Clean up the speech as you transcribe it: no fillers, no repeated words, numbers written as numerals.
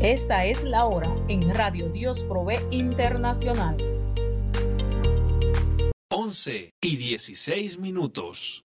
Esta es la hora en Radio Dios Provee Internacional. 11:16.